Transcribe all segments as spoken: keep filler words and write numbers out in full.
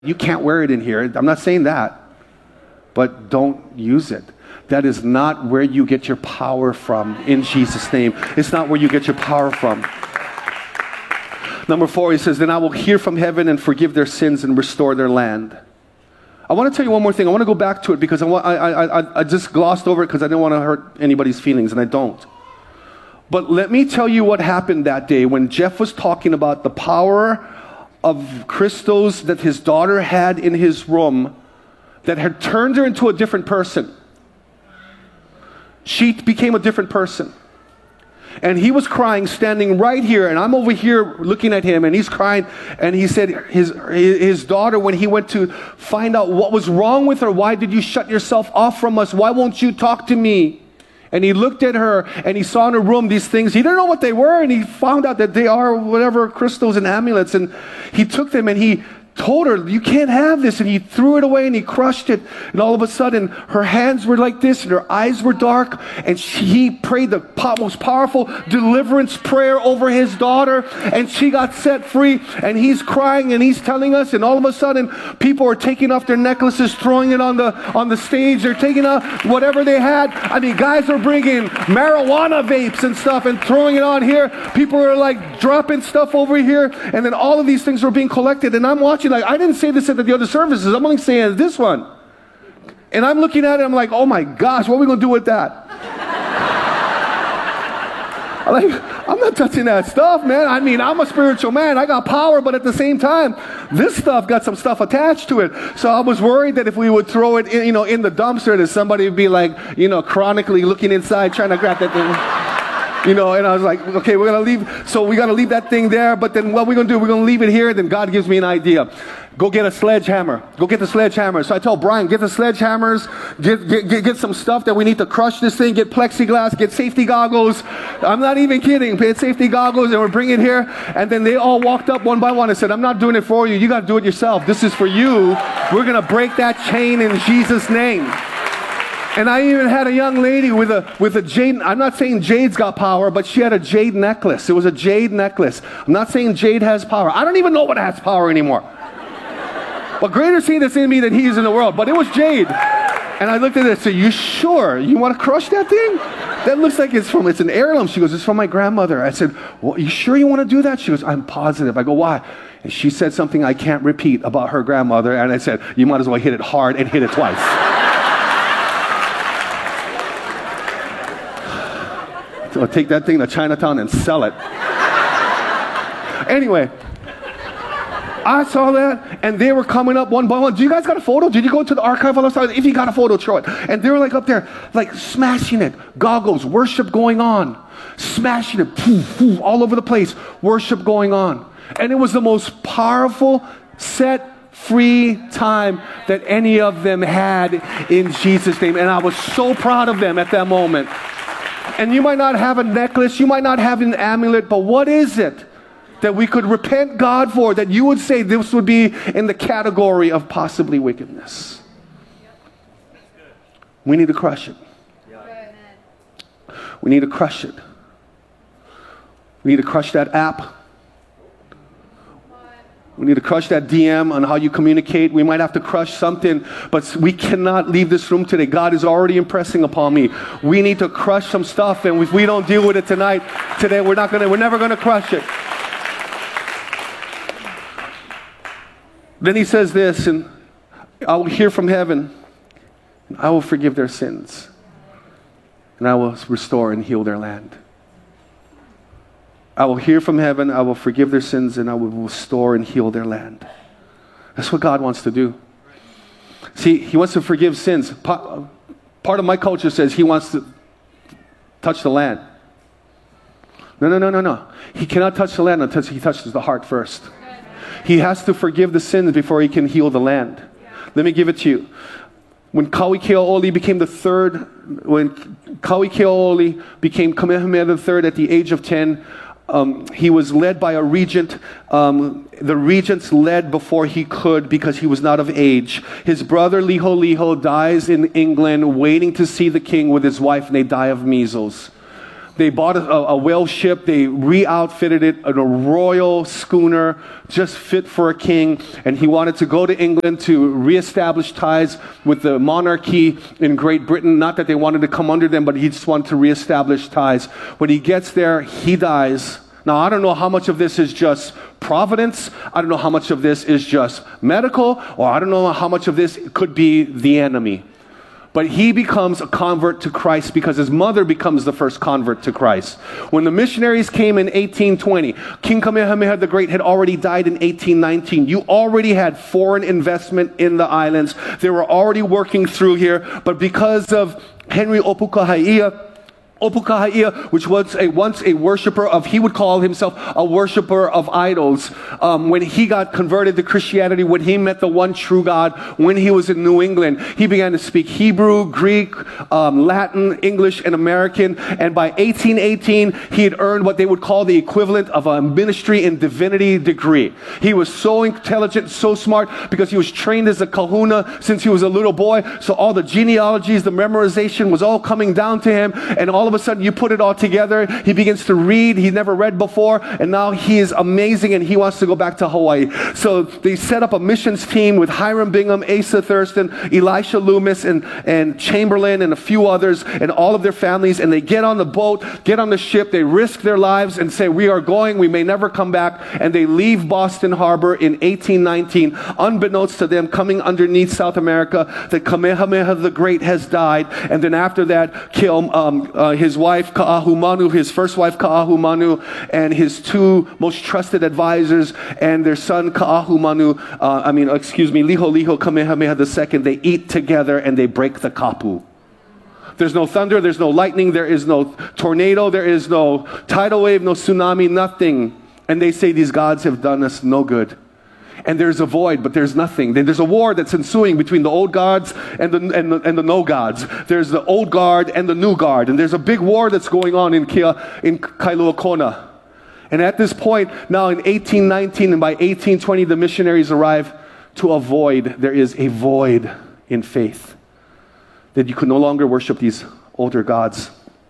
You can't wear it in here. I'm not saying that. But don't use it. That is not where you get your power from, in Jesus' name. It's not where you get your power from. Number four, he says, then I will hear from heaven and forgive their sins and restore their land. I want to tell you one more thing. I want to go back to it because I, want, I, I, I just glossed over it because I didn't want to hurt anybody's feelings, and I don't. But let me tell you what happened that day when Jeff was talking about the power of crystals that his daughter had in his room that had turned her into a different person. She became a different person. And he was crying standing right here, and I'm over here looking at him, and he's crying, and he said his, his daughter, when he went to find out what was wrong with her, why did you shut yourself off from us? Why won't you talk to me? And he looked at her, and he saw in her room these things. He didn't know what they were, and he found out that they are whatever crystals and amulets, and he took them, and he told her, you can't have this, and he threw it away and he crushed it, and all of a sudden her hands were like this and her eyes were dark, and she, he prayed the most powerful deliverance prayer over his daughter, and she got set free, and he's crying and he's telling us, and all of a sudden people are taking off their necklaces, throwing it on the on the stage. They're taking off whatever they had. I mean, guys are bringing marijuana vapes and stuff and throwing it on here. People are like dropping stuff over here, and then all of these things are being collected, and I'm watching like, I didn't say this at the other services. I'm only saying this one. And I'm looking at it, I'm like, oh my gosh, what are we going to do with that? I'm like, I'm not touching that stuff, man. I mean, I'm a spiritual man. I got power, but at the same time, this stuff got some stuff attached to it. So I was worried that if we would throw it in, you know, in the dumpster, that somebody would be like, you know, chronically looking inside, trying to grab that thing. You know, and I was like, okay, we're going to leave. So we got to leave that thing there. But then what we're going to do, we're going to leave it here. Then God gives me an idea. Go get a sledgehammer. Go get the sledgehammer. So I tell Brian, get the sledgehammers. Get, get, get, get some stuff that we need to crush this thing. Get plexiglass. Get safety goggles. I'm not even kidding. Get safety goggles, and we're bringing it here. And then they all walked up one by one and said, I'm not doing it for you. You got to do it yourself. This is for you. We're going to break that chain in Jesus' name. And I even had a young lady with a with a jade. I'm not saying jade's got power, but she had a jade necklace. It was a jade necklace. I'm not saying jade has power. I don't even know what has power anymore. But greater is he that's in me than he is in the world. But it was jade. And I looked at it and said, you sure? You want to crush that thing? That looks like it's from, it's an heirloom. She goes, it's from my grandmother. I said, well, you sure you want to do that? She goes, I'm positive. I go, why? And she said something I can't repeat about her grandmother. And I said, you might as well hit it hard and hit it twice. So I'll take that thing to Chinatown and sell it. Anyway, I saw that, and they were coming up one by one. Do you guys got a photo? Did you go to the archive on the side? If you got a photo, show it. And they were like up there, like smashing it. Goggles, worship going on. Smashing it, poof, poof, all over the place. Worship going on. And it was the most powerful, set free time that any of them had in Jesus' name. And I was so proud of them at that moment. And you might not have a necklace, you might not have an amulet, but what is it that we could repent God for, that you would say this would be in the category of possibly wickedness? We need to crush it. We need to crush it. We need to crush that app. We need to crush that D M on how you communicate. We might have to crush something, but we cannot leave this room today. God is already impressing upon me. We need to crush some stuff, and if we don't deal with it tonight, today, we're not gonna, we're never gonna crush it. Then he says this, and I will hear from heaven, and I will forgive their sins, and I will restore and heal their land. I will hear from heaven, I will forgive their sins, and I will restore and heal their land. That's what God wants to do. See, he wants to forgive sins. Part of my culture says he wants to touch the land. No, no, no, no, no. He cannot touch the land until he touches the heart first. He has to forgive the sins before he can heal the land. Let me give it to you. When Kauai Keaoli became the third, when Kauai Keaoli became Kamehameha the third at the age of ten, Um, he was led by a regent. Um, the regents led before he could because he was not of age. His brother Liholiho dies in England waiting to see the king with his wife, and they die of measles. they bought a, a whale ship. They re-outfitted it in a royal schooner, just fit for a king. And he wanted to go to England to reestablish ties with the monarchy in Great Britain. Not that they wanted to come under them, but he just wanted to reestablish ties. When he gets there, he dies. Now, I don't know how much of this is just providence. I don't know how much of this is just medical, or I don't know how much of this could be the enemy. But he becomes a convert to Christ because his mother becomes the first convert to Christ. When the missionaries came in eighteen twenty, King Kamehameha the Great had already died in eighteen nineteen. You already had foreign investment in the islands. They were already working through here. But because of Henry Opukahaia, Opukahaia, which was a, once a worshiper of, he would call himself a worshiper of idols. Um, when he got converted to Christianity, when he met the one true God, when he was in New England, he began to speak Hebrew, Greek, um, Latin, English, and American. And by eighteen eighteen, he had earned what they would call the equivalent of a ministry in divinity degree. He was so intelligent, so smart, because he was trained as a kahuna since he was a little boy. So all the genealogies, the memorization was all coming down to him. And all of a sudden you put it all together, he begins to read. He never read before, and now he is amazing, and he wants to go back to Hawaii. So they set up a missions team with Hiram Bingham, Asa Thurston, Elisha Loomis, and, and Chamberlain, and a few others, and all of their families, and they get on the boat, get on the ship, they risk their lives and say, we are going, we may never come back, and they leave Boston Harbor in eighteen nineteen, unbeknownst to them, coming underneath South America, that Kamehameha the Great has died, and then after that, kill um, uh, his wife Ka'ahumanu, his first wife Ka'ahumanu, and his two most trusted advisors, and their son Ka'ahumanu, uh, I mean, excuse me, Liho Liho Kamehameha the Second. They eat together and they break the kapu. There's no thunder, there's no lightning, there is no tornado, there is no tidal wave, no tsunami, nothing. And they say these gods have done us no good. And there's a void, but there's nothing. Then there's a war that's ensuing between the old gods and the, and the, and the no gods. There's the old guard and the new guard. And there's a big war that's going on in, Kia, in Kailua Kona. And at this point, now in eighteen nineteen and by eighteen twenty, the missionaries arrive to a void. There is a void in faith. That you could no longer worship these older gods.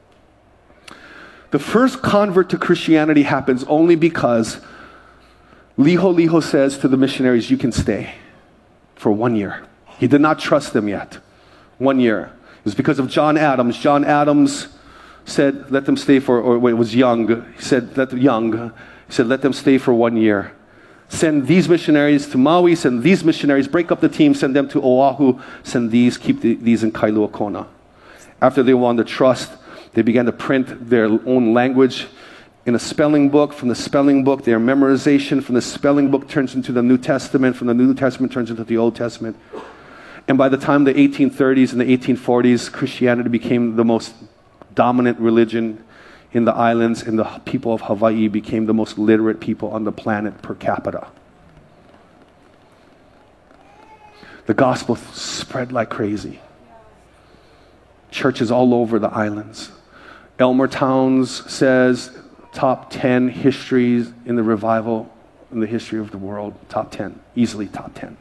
The first convert to Christianity happens only because Liho Liho says to the missionaries, you can stay for one year. He did not trust them yet. One year. It was because of John Adams. John Adams said, let them stay for, or when it was Young, he said, let them, Young, he said, let them stay for one year. Send these missionaries to Maui, send these missionaries, break up the team, send them to Oahu, send these, keep the, these in Kailua Kona. After they won the trust, they began to print their own language in a spelling book. From the spelling book, their memorization from the spelling book turns into the New Testament. From the New Testament turns into the Old Testament. And by the time the eighteen thirties and the eighteen forties, Christianity became the most dominant religion in the islands, and the people of Hawaii became the most literate people on the planet per capita. The gospel spread like crazy. Churches all over the islands. Elmer Towns says, top ten histories in the revival in the history of the world. Top ten. Easily top ten.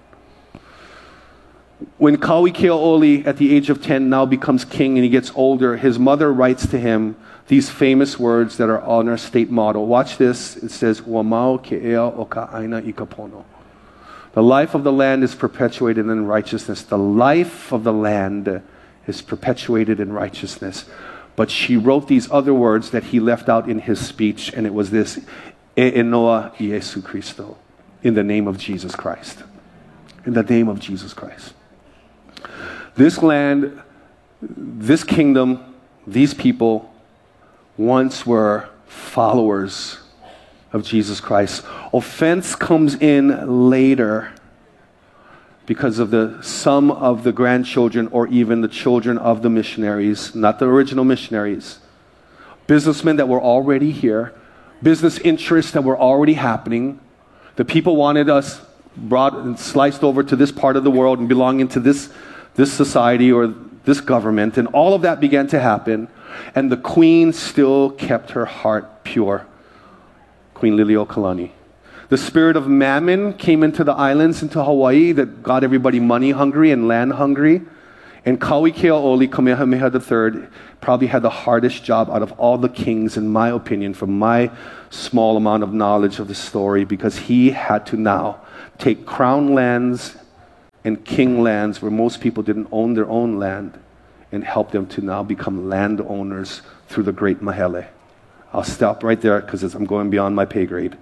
When Kauikeaoli, at the age of ten, now becomes king and he gets older, his mother writes to him these famous words that are on our state motto. Watch this. It says, Wamau ke'ea o ka'aina i kapono. The life of the land is perpetuated in righteousness. The life of the land is perpetuated in righteousness. But she wrote these other words that he left out in his speech, and it was this, E enoa Iesu Christo, in the name of Jesus Christ. In the name of Jesus Christ. This land, this kingdom, these people once were followers of Jesus Christ. Offense comes in later because of the some of the grandchildren or even the children of the missionaries, not the original missionaries. Businessmen that were already here, business interests that were already happening. The people wanted us brought and sliced over to this part of the world and belonging to this, this society or this government, and all of that began to happen, and the queen still kept her heart pure. Queen Liliuokalani. The spirit of mammon came into the islands, into Hawaii, that got everybody money hungry and land hungry. And Kauikeaoli, Kamehameha the third, probably had the hardest job out of all the kings, in my opinion, from my small amount of knowledge of the story, because he had to now take crown lands and king lands where most people didn't own their own land and help them to now become landowners through the great Mahele. I'll stop right there because I'm going beyond my pay grade.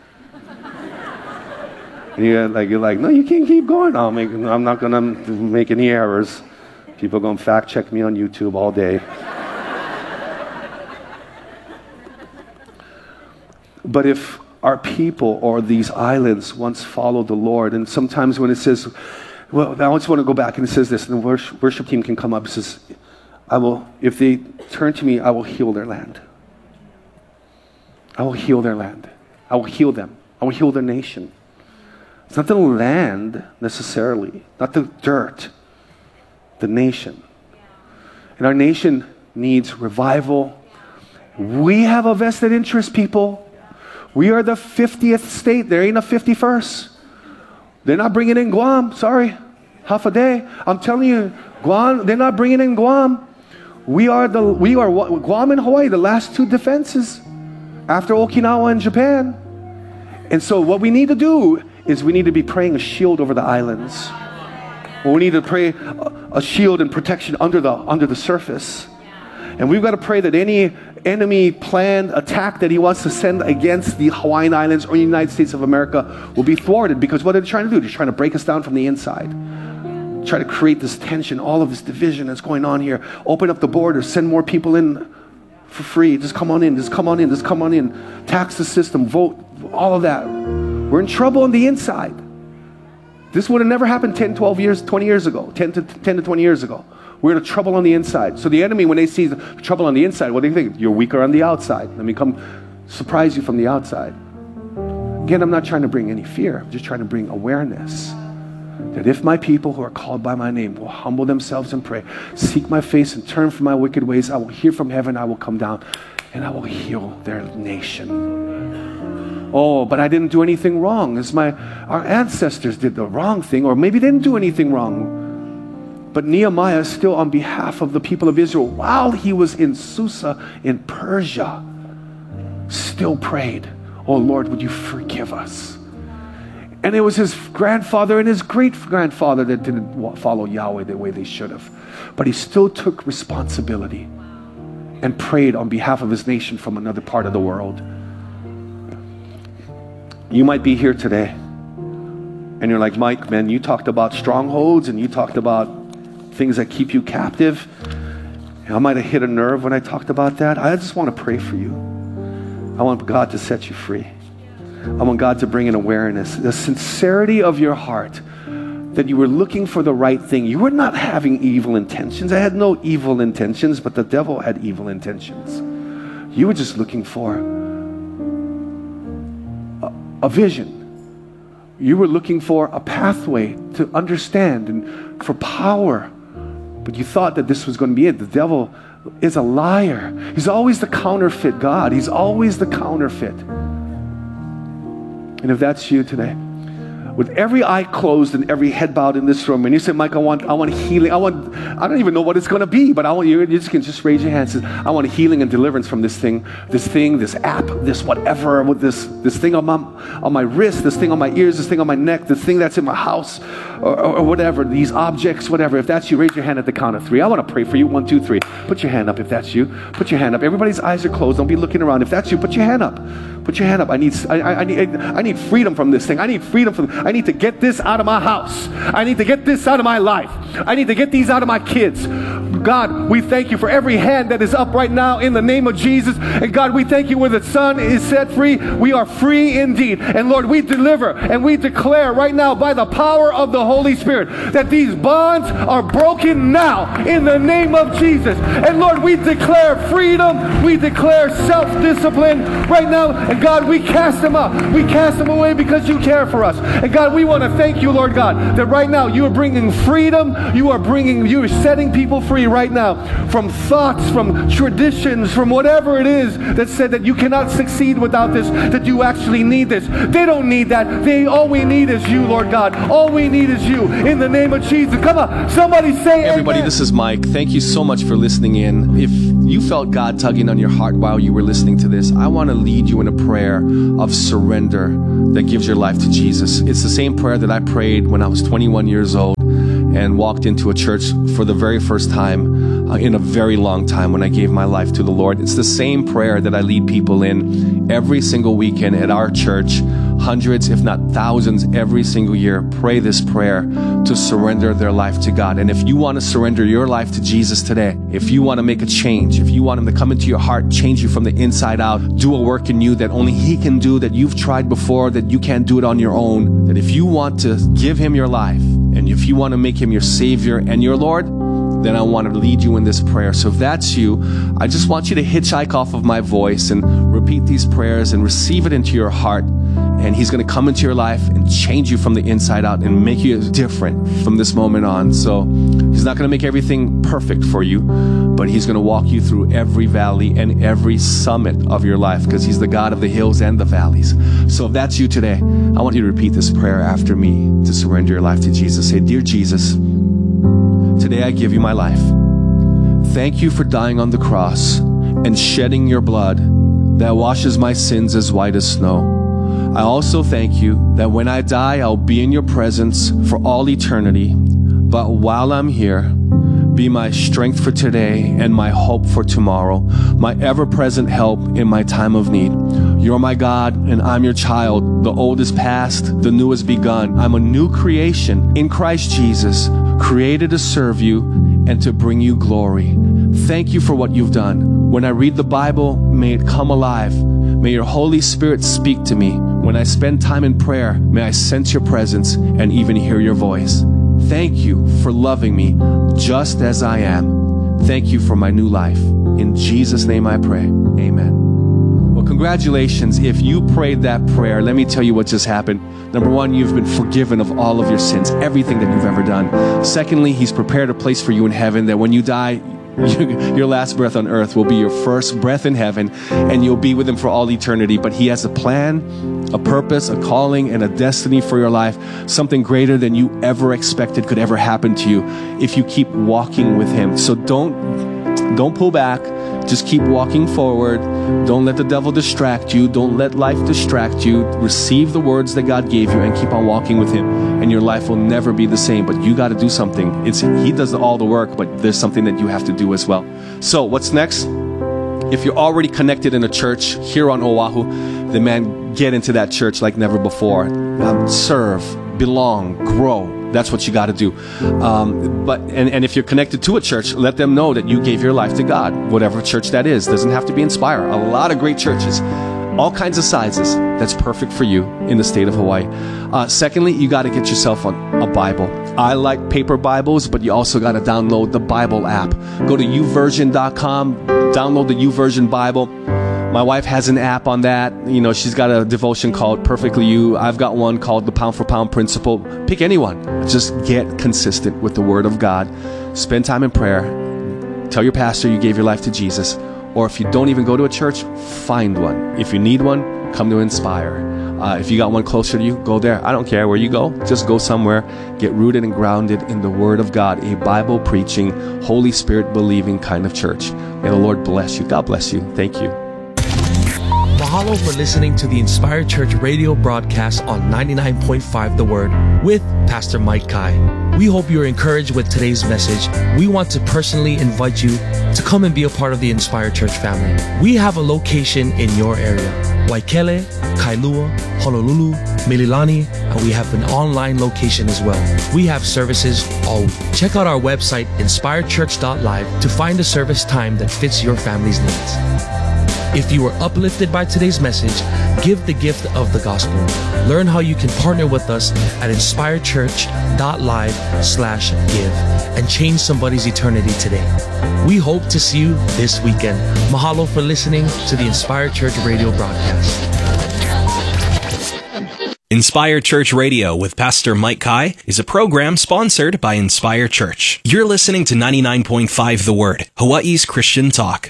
And you're like, you're like, no, you can't keep going. I'll make, I'm not going to make any errors. People are going to fact check me on YouTube all day. But if our people or these islands once followed the Lord, and sometimes when it says, well, I just want to go back, and it says this, and the worship, worship team can come up, it says, I will, if they turn to me, I will heal their land. I will heal their land. I will heal them. I will heal their nation. It's not the land necessarily, not the dirt, the nation. And our nation needs revival. We have a vested interest, people. We are the fiftieth state. There ain't a fifty-first. They're not bringing in Guam. Sorry. Half a day. I'm telling you, Guam, they're not bringing in Guam. We are, the, we are Guam and Hawaii, the last two defenses after Okinawa and Japan. And so what we need to do is we need to be praying a shield over the islands. Well, we need to pray a, a shield and protection under the, under the surface. And we've got to pray that any enemy planned attack that he wants to send against the Hawaiian Islands or the United States of America will be thwarted, because what they're trying to do, they're trying to break us down from the inside. Try to create this tension, all of this division that's going on here. Open up the borders, send more people in for free. Just come on in, just come on in, just come on in. Tax the system, vote, all of that. We're in trouble on the inside. This would have never happened ten, twelve years, twenty years ago, ten to twenty years ago. We're in trouble on the inside. So the enemy, when they see the trouble on the inside, what do you think? You're weaker on the outside. Let me come surprise you from the outside. Again, I'm not trying to bring any fear. I'm just trying to bring awareness that if my people who are called by my name will humble themselves and pray, seek my face and turn from my wicked ways, I will hear from heaven, I will come down, and I will heal their nation. Oh, but I didn't do anything wrong. It's my, our ancestors did the wrong thing, or maybe they didn't do anything wrong. But Nehemiah, still on behalf of the people of Israel, while he was in Susa in Persia, still prayed, oh Lord, would you forgive us? And it was his grandfather and his great-grandfather that didn't follow Yahweh the way they should have. But he still took responsibility and prayed on behalf of his nation from another part of the world. You might be here today, and you're like, Mike, man, you talked about strongholds, and you talked about things that keep you captive. I might have hit a nerve when I talked about that. I just want to pray for you. I want God to set you free. I want God to bring in awareness, the sincerity of your heart, that you were looking for the right thing. You were not having evil intentions. I had no evil intentions, but the devil had evil intentions. You were just looking for a, a vision. You were looking for a pathway to understand and for power. But you thought that this was going to be it. The devil is a liar. He's always the counterfeit God. He's always the counterfeit. And if that's you today, with every eye closed and every head bowed in this room, and you say, Mike, I want, I want healing. I want, I don't even know what it's going to be, but I want you, you just can just raise your hands. And say, I want healing and deliverance from this thing, this thing, this app, this whatever, with this, this thing on my, on my wrist, this thing on my ears, this thing on my neck, this thing that's in my house, or, or, or whatever, these objects, whatever. If that's you, raise your hand at the count of three. I want to pray for you. One, two, three. Put your hand up if that's you. Put your hand up. Everybody's eyes are closed. Don't be looking around. If that's you, put your hand up. Put your hand up. I need, I, I, I need, I need freedom from this thing. I need freedom from, I need to get this out of my house. I need to get this out of my life. I need to get these out of my kids. God, we thank you for every hand that is up right now in the name of Jesus. And God, we thank you where the Son is set free. We are free indeed. And Lord, we deliver and we declare right now by the power of the Holy Spirit that these bonds are broken now in the name of Jesus. And Lord, we declare freedom. We declare self-discipline right now. And God, we cast them up. We cast them away because you care for us. And God, we want to thank you, Lord God, that right now you are bringing freedom. You are bringing, you are setting people free. free right now from thoughts, from traditions, from whatever it is that said that you cannot succeed without this, that you actually need this. They don't need that. They, all we need is you, Lord God. All we need is you. In the name of Jesus. Come on, somebody say Hey everybody, amen. This is Mike. Thank you so much for listening in. If you felt God tugging on your heart while you were listening to this, I want to lead you in a prayer of surrender that gives your life to Jesus. It's the same prayer that I prayed when I was twenty-one years old and walked into a church for the very first time uh, in a very long time when I gave my life to the Lord. It's the same prayer that I lead people in every single weekend at our church. Hundreds, if not thousands, every single year pray this prayer to surrender their life to God. And if you want to surrender your life to Jesus today, if you want to make a change, if you want Him to come into your heart, change you from the inside out, do a work in you that only He can do, that you've tried before, that you can't do it on your own, that if you want to give Him your life, and if you want to make Him your Savior and your Lord, then I want to lead you in this prayer. So if that's you, I just want you to hitchhike off of my voice and repeat these prayers and receive it into your heart. And He's going to come into your life and change you from the inside out and make you different from this moment on. So He's not going to make everything perfect for you, but He's going to walk you through every valley and every summit of your life, because He's the God of the hills and the valleys. So if that's you today, I want you to repeat this prayer after me to surrender your life to Jesus. Say, Dear Jesus, today I give you my life. Thank you for dying on the cross and shedding your blood that washes my sins as white as snow. I also thank you that when I die, I'll be in your presence for all eternity. But while I'm here, be my strength for today and my hope for tomorrow, my ever-present help in my time of need. You're my God and I'm your child. The old is past, the new has begun. I'm a new creation in Christ Jesus, created to serve you and to bring you glory. Thank you for what you've done. When I read the Bible, may it come alive. May your Holy Spirit speak to me. When I spend time in prayer, may I sense your presence and even hear your voice. Thank you for loving me just as I am. Thank you for my new life. In Jesus' name I pray. Amen. Well, congratulations. If you prayed that prayer, let me tell you what just happened. Number one, you've been forgiven of all of your sins, everything that you've ever done. Secondly, He's prepared a place for you in heaven that when you die, your last breath on earth will be your first breath in heaven, and you'll be with Him for all eternity. But He has a plan, a purpose, a calling, and a destiny for your life, something greater than you ever expected could ever happen to you if you keep walking with Him. So don't, don't pull back. Just keep walking forward. Don't let the devil distract you. Don't let life distract you. Receive the words that God gave you and keep on walking with Him, and your life will never be the same. But you got to do something. It's He does all the work, but there's something that you have to do as well. So what's next? If you're already connected in a church here on Oahu, then man, get into that church like never before. Um, serve, belong, grow. That's what you got to do. Um, but and, and if you're connected to a church, let them know that you gave your life to God, whatever church that is. Doesn't have to be Inspire. A lot of great churches, all kinds of sizes. That's perfect for you in the state of Hawaii. Uh, secondly, you got to get yourself on a Bible. I like paper Bibles, but you also got to download the Bible app. Go to u version dot com, download the YouVersion Bible. My wife has an app on that. You know, she's got a devotion called Perfectly You. I've got one called the Pound for Pound Principle. Pick anyone. Just get consistent with the Word of God. Spend time in prayer. Tell your pastor you gave your life to Jesus. Or if you don't even go to a church, find one. If you need one, come to Inspire. Uh, if you got one closer to you, go there. I don't care where you go. Just go somewhere. Get rooted and grounded in the Word of God. A Bible-preaching, Holy Spirit-believing kind of church. May the Lord bless you. God bless you. Thank you. Mahalo for listening to the Inspire Church radio broadcast on ninety-nine point five The Word with Pastor Mike Kai. We hope you are encouraged with today's message. We want to personally invite you to come and be a part of the Inspire Church family. We have a location in your area: Waikele, Kailua, Honolulu, Mililani, and we have an online location as well. We have services all week. Check out our website, inspire church dot live, to find a service time that fits your family's needs. If you were uplifted by today's message, give the gift of the gospel. Learn how you can partner with us at inspire church dot live slash give and change somebody's eternity today. We hope to see you this weekend. Mahalo for listening to the Inspire Church radio broadcast. Inspire Church Radio with Pastor Mike Kai is a program sponsored by Inspire Church. You're listening to ninety-nine point five The Word, Hawaii's Christian talk.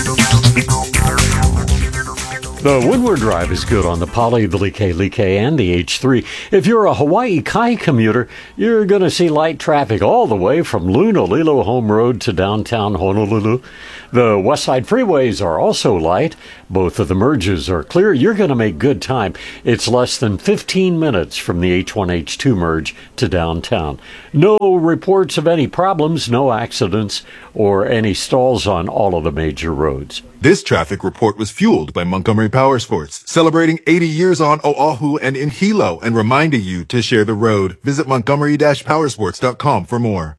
The Woodward Drive is good on the Poly, the Like, Like, and the H three. If you're a Hawaii Kai commuter, you're going to see light traffic all the way from Lunalilo Home Road to downtown Honolulu. The West Side freeways are also light. Both of the merges are clear. You're going to make good time. It's less than fifteen minutes from the H one H two merge to downtown. No reports of any problems, no accidents, or any stalls on all of the major roads. This traffic report was fueled by Montgomery Power Sports, celebrating eighty years on Oahu and in Hilo and reminding you to share the road. Visit montgomery dash powersports dot com for more.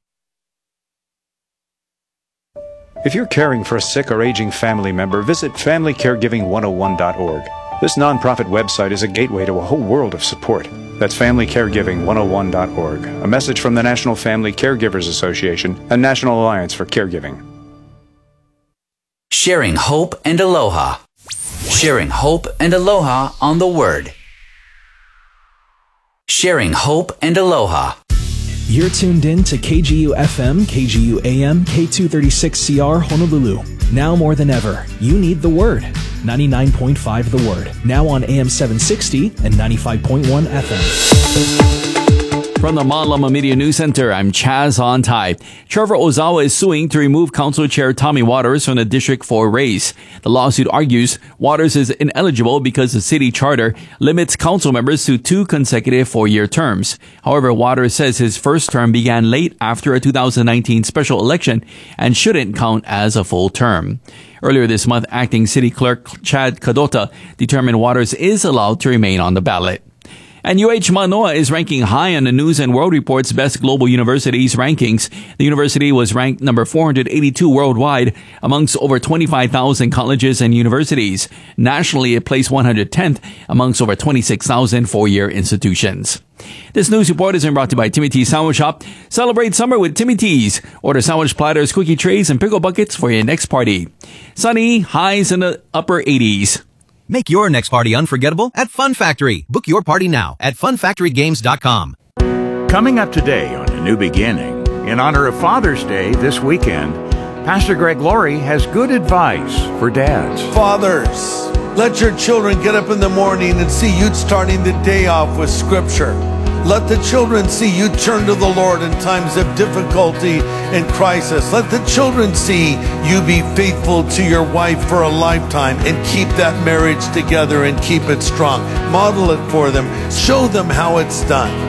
If you're caring for a sick or aging family member, visit family caregiving one oh one dot org. This nonprofit website is a gateway to a whole world of support. That's family caregiving one oh one dot org. A message from the National Family Caregivers Association and National Alliance for Caregiving. Sharing hope and aloha. Sharing hope and aloha on the Word. Sharing hope and aloha. You're tuned in to K G U F M, K G U A M, K two thirty-six C R Honolulu. Now more than ever, you need the Word. ninety-nine point five The Word. Now on A M seven sixty and ninety-five point one F M. From the Malama Media News Center, I'm Chaz on Tai. Trevor Ozawa is suing to remove Council Chair Tommy Waters from the District four race. The lawsuit argues Waters is ineligible because the city charter limits council members to two consecutive four-year terms. However, Waters says his first term began late after a two thousand nineteen special election and shouldn't count as a full term. Earlier this month, Acting City Clerk Chad Kadota determined Waters is allowed to remain on the ballot. And U H Manoa is ranking high on the News and World Report's Best Global Universities rankings. The university was ranked number four hundred eighty-two worldwide amongst over twenty-five thousand colleges and universities. Nationally, it placed one hundred tenth amongst over twenty-six thousand four-year institutions. This news report is brought to you by Timmy T's Sandwich Shop. Celebrate summer with Timmy T's. Order sandwich platters, cookie trays, and pickle buckets for your next party. Sunny, highs in the upper eighties. Make your next party unforgettable at Fun Factory. Book your party now at fun factory games dot com. Coming up today on A New Beginning, in honor of Father's Day this weekend, Pastor Greg Laurie has good advice for dads. Fathers, let your children get up in the morning and see you starting the day off with Scripture. Let the children see you turn to the Lord in times of difficulty and crisis. Let the children see you be faithful to your wife for a lifetime and keep that marriage together and keep it strong. Model it for them. Show them how it's done.